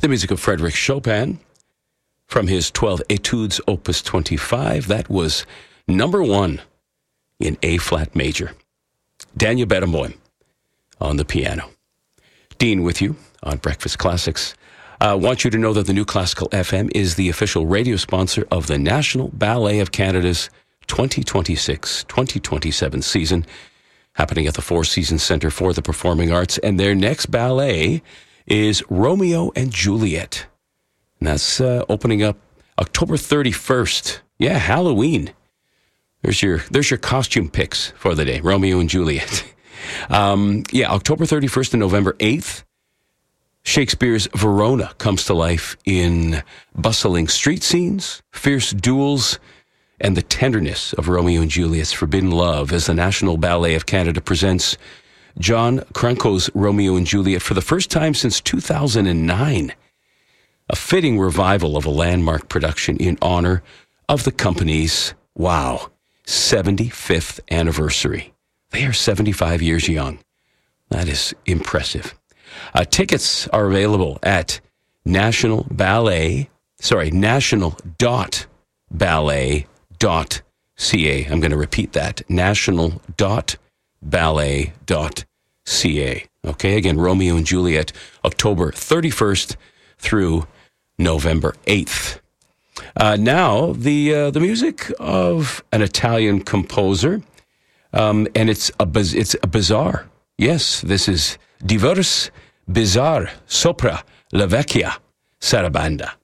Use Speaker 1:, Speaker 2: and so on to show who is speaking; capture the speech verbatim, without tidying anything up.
Speaker 1: the music of Frédéric Chopin from his twelve Etudes Opus twenty-five. That was number one in A-flat major. Daniel Barenboim on the piano. Dean with you on Breakfast Classics. I uh, want you to know that the New Classical F M is the official radio sponsor of the National Ballet of Canada's twenty twenty-six twenty twenty-seven season, happening at the Four Seasons Centre for the Performing Arts. And their next ballet is Romeo and Juliet. And that's uh, opening up October thirty-first. Yeah, Halloween. There's your there's your costume picks for the day, Romeo and Juliet. um, yeah, October thirty-first and November eighth. Shakespeare's Verona comes to life in bustling street scenes, fierce duels, and the tenderness of Romeo and Juliet's forbidden love as the National Ballet of Canada presents John Cranko's Romeo and Juliet for the first time since two thousand nine. A fitting revival of a landmark production in honor of the company's, wow, seventy-fifth anniversary. They are seventy-five years young. That is impressive. Uh, tickets are available at National Ballet, sorry, national dot ballet dot c a. I'm going to repeat that, national dot ballet dot c a. Okay, again, Romeo and Juliet, October thirty-first through November eighth. Uh, now, the uh, the music of an Italian composer, um, and it's a biz- it's a bizarre. Yes, this is Diverse Bizarre Sopra la Vecchia Sarabanda.